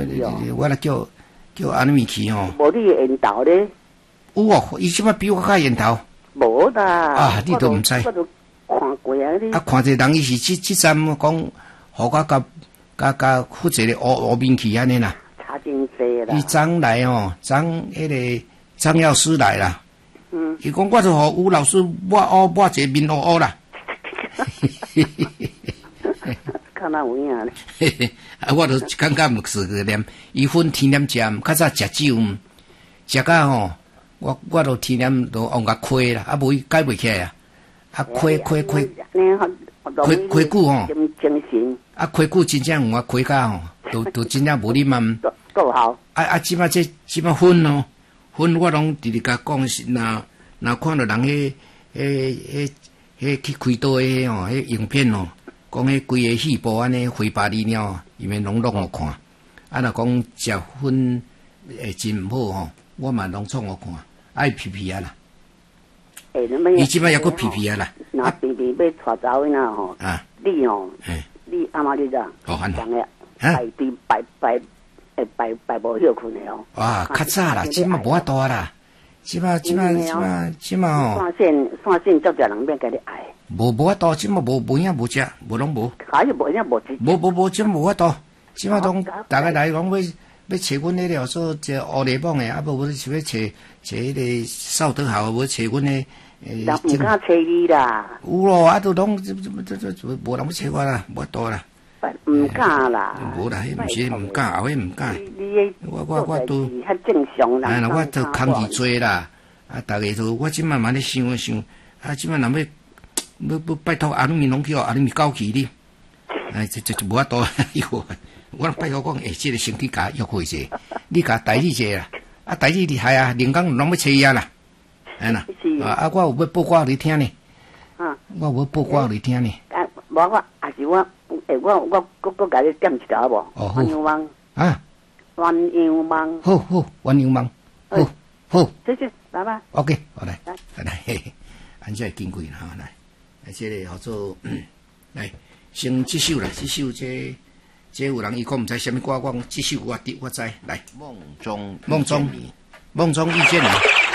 我来叫安尼去吼。 无你缘投咧？ 有哦，伊即摆比我较缘投。 无啦。 啊，你都毋知。 我都看过啊！ 啊，看一个人伊是即站讲，互我甲负责咧学面去安尼啦。 差真济啦。伊张来吼，迄个张药师来啦。伊讲我就互吴老师我一个面学啦。 看那有影咧。 啊，我就感觉毋是个念，伊分天念食，较早食酒，食甲吼，我就天念就往甲开啦，啊无伊解袂起来啊，啊开久吼，啊开久真正有啊开甲吼，都真正无你嘛， 够好。 啊即摆分哦，分我拢直直甲讲是，若看到人迄去开刀迄吼，迄影片吼。讲迄规个细胞安尼灰白里了，伊面拢互看。啊，若讲食薰会真毋好吼，我嘛拢创互看，爱皮皮啊啦。伊即摆抑佫皮皮啊啦。 那皮皮要带走去呐吼。啊。你吼。你阿妈你知？ 哦，安怎？ 排无休困的哦。 啊，较早啦，即摆无法度啦。即摆吼。 线足侪人免甲你爱。 无法度，即摆无影无食，无拢无。 还是无影无食。 无，即无法度。即摆拢大家来讲要找阮迄个说这乌雷棒诶，啊无是要找迄个邵德豪，无找阮诶。 人毋敢找你啦。 有咯，啊都拢无人要找我啦，无法度啦。 毋敢啦。 无啦，迄毋是毋敢，后尾毋敢。我都较正常啦。 我都空气多啦，啊，逐个都我即摆嘛咧想，啊，即摆若要拜托阿鲁米拢叫阿鲁米搞起你，这无法度，我拜托讲，即个身体甲约会者，你甲代理者啦，啊，代理厉害啊，连工拢要找伊啊啦，啦，啊，我有要报歌你听呢，我有要报歌你听呢， 我也是我甲你点一条好无？鸳鸯梦啊，鸳鸯梦， 好，鸳鸯梦，好， 谢谢，拜拜。 OK， 好来，安这金贵哈来。这个叫做来，先这首啦，这首这有人伊讲毋知啥物歌，我讲这首我知来。梦中遇见你。